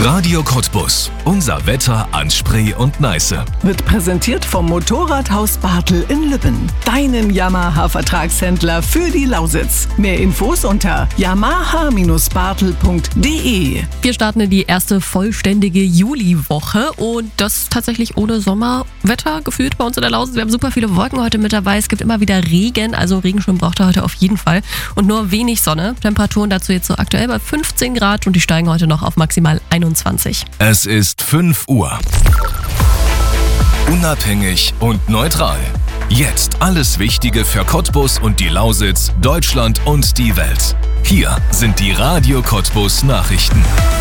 Radio Cottbus. Unser Wetter an Spree und Neiße. Wird präsentiert vom Motorradhaus Bartel in Lübben. Deinem Yamaha-Vertragshändler für die Lausitz. Mehr Infos unter yamaha-bartel.de. Wir starten in die erste vollständige Juliwoche und das tatsächlich ohne Sommerwetter gefühlt bei uns in der Lausitz. Wir haben super viele Wolken heute mit dabei. Es gibt immer wieder Regen, also Regenschirm braucht er heute auf jeden Fall. Und nur wenig Sonne. Temperaturen dazu jetzt so aktuell bei 15 Grad und die steigen heute noch auf maximal 21. Es ist 5 Uhr. Unabhängig und neutral. Jetzt alles Wichtige für Cottbus und die Lausitz, Deutschland und die Welt. Hier sind die Radio Cottbus Nachrichten.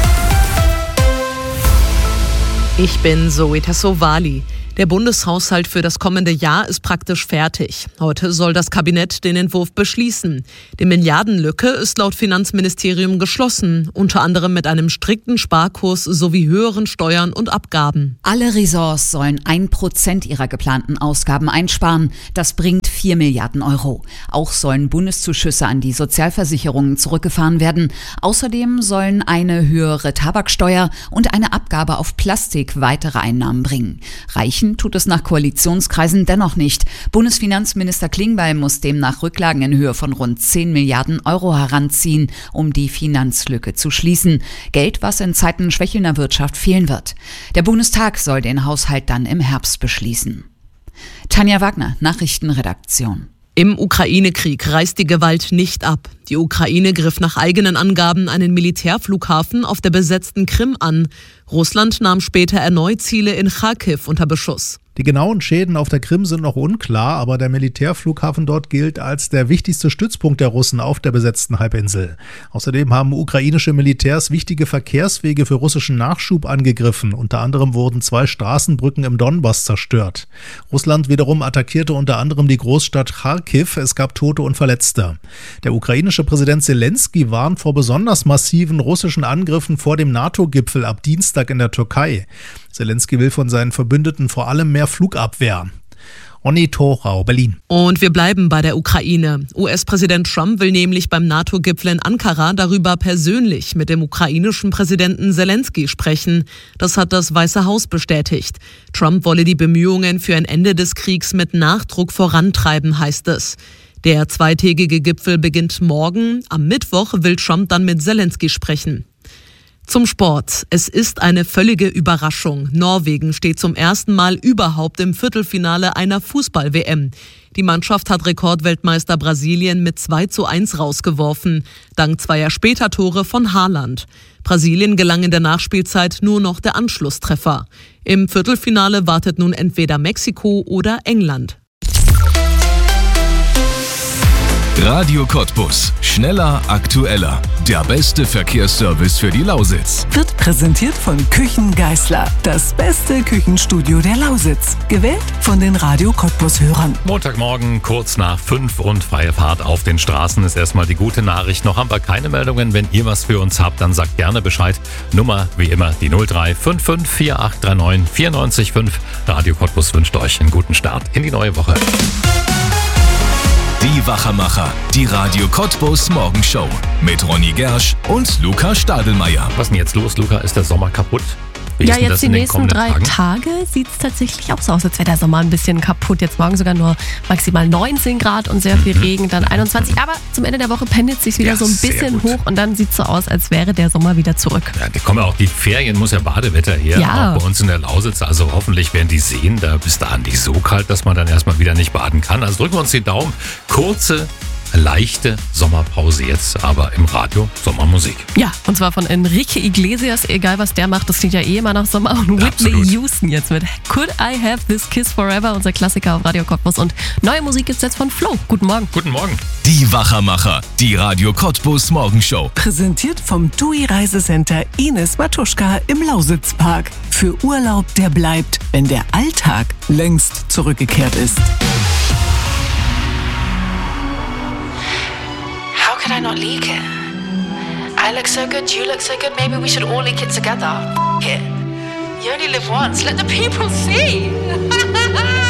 Ich bin Zoe Tassovali. Der Bundeshaushalt für das kommende Jahr ist praktisch fertig. Heute soll das Kabinett den Entwurf beschließen. Die Milliardenlücke ist laut Finanzministerium geschlossen, unter anderem mit einem strikten Sparkurs sowie höheren Steuern und Abgaben. Alle Ressorts sollen 1% ihrer geplanten Ausgaben einsparen. Das bringt 4 Milliarden Euro. Auch sollen Bundeszuschüsse an die Sozialversicherungen zurückgefahren werden. Außerdem sollen eine höhere Tabaksteuer und eine Abgabe auf Plastik weitere Einnahmen bringen. Reichen tut es nach Koalitionskreisen dennoch nicht. Bundesfinanzminister Klingbeil muss demnach Rücklagen in Höhe von rund 10 Milliarden Euro heranziehen, um die Finanzlücke zu schließen. Geld, was in Zeiten schwächelnder Wirtschaft fehlen wird. Der Bundestag soll den Haushalt dann im Herbst beschließen. Tanja Wagner, Nachrichtenredaktion. Im Ukraine-Krieg reißt die Gewalt nicht ab. Die Ukraine griff nach eigenen Angaben einen Militärflughafen auf der besetzten Krim an. Russland nahm später erneut Ziele in Charkiw unter Beschuss. Die genauen Schäden auf der Krim sind noch unklar, aber der Militärflughafen dort gilt als der wichtigste Stützpunkt der Russen auf der besetzten Halbinsel. Außerdem haben ukrainische Militärs wichtige Verkehrswege für russischen Nachschub angegriffen. Unter anderem wurden 2 Straßenbrücken im Donbass zerstört. Russland wiederum attackierte unter anderem die Großstadt Charkiw. Es gab Tote und Verletzte. Der ukrainische Präsident Zelensky warnt vor besonders massiven russischen Angriffen vor dem NATO-Gipfel ab Dienstag in der Türkei. Zelensky will von seinen Verbündeten vor allem mehr Flugabwehr. Onni Thorau, Berlin. Und wir bleiben bei der Ukraine. US-Präsident Trump will nämlich beim NATO-Gipfel in Ankara darüber persönlich mit dem ukrainischen Präsidenten Zelensky sprechen. Das hat das Weiße Haus bestätigt. Trump wolle die Bemühungen für ein Ende des Kriegs mit Nachdruck vorantreiben, heißt es. Der zweitägige Gipfel beginnt morgen. Am Mittwoch will Trump dann mit Zelensky sprechen. Zum Sport. Es ist eine völlige Überraschung. Norwegen steht zum ersten Mal überhaupt im Viertelfinale einer Fußball-WM. Die Mannschaft hat Rekordweltmeister Brasilien mit 2:1 rausgeworfen, dank 2 Spätertore von Haaland. Brasilien gelang in der Nachspielzeit nur noch der Anschlusstreffer. Im Viertelfinale wartet nun entweder Mexiko oder England. Radio Cottbus. Schneller, aktueller. Der beste Verkehrsservice für die Lausitz. Wird präsentiert von Küchen Geisler. Das beste Küchenstudio der Lausitz. Gewählt von den Radio Cottbus-Hörern. Montagmorgen kurz nach 5 und freie Fahrt auf den Straßen ist erstmal die gute Nachricht. Noch haben wir keine Meldungen. Wenn ihr was für uns habt, dann sagt gerne Bescheid. Nummer wie immer die 0355 4839 94,5. Radio Cottbus wünscht euch einen guten Start in die neue Woche. Die Wachermacher, die Radio Cottbus Morgenshow mit Ronny Gersch und Luca Stadelmeier. Was ist denn jetzt los, Luca? Ist der Sommer kaputt? Wie Ja, ist denn jetzt das die in den nächsten kommenden 3 Tagen? Tage sieht es tatsächlich auch so aus, als wäre der Sommer ein bisschen kaputt. Jetzt morgen sogar nur maximal 19 Grad und sehr viel Regen, dann 21. Aber zum Ende der Woche pendelt es sich wieder Ja, so ein sehr bisschen gut. hoch und dann sieht es so aus, als wäre der Sommer wieder zurück. Ja, da kommen ja auch die Ferien, muss ja Badewetter her, Ja. auch bei uns in der Lausitz. Also hoffentlich werden die Seen da bis dahin nicht so kalt, dass man dann erstmal wieder nicht baden kann. Also drücken wir uns die Daumen. Kurze, leichte Sommerpause jetzt, aber im Radio Sommermusik. Ja, und zwar von Enrique Iglesias, egal was der macht, das klingt ja eh immer nach Sommer. Und Whitney Absolut. Houston jetzt mit Could I Have This Kiss Forever, unser Klassiker auf Radio Cottbus. Und neue Musik gibt's jetzt von Flo. Guten Morgen. Guten Morgen. Die Wachermacher, die Radio Cottbus Morgenshow. Präsentiert vom TUI Reisecenter Ines Matuschka im Lausitzpark. Für Urlaub, der bleibt, wenn der Alltag längst zurückgekehrt ist. How could I not leak it? I look so good, you look so good, maybe we should all leak it together. F it. You only live once, let the people see.